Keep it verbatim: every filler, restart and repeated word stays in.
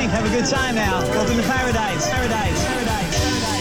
drink, have a good time now. Welcome to paradise, paradise, paradise.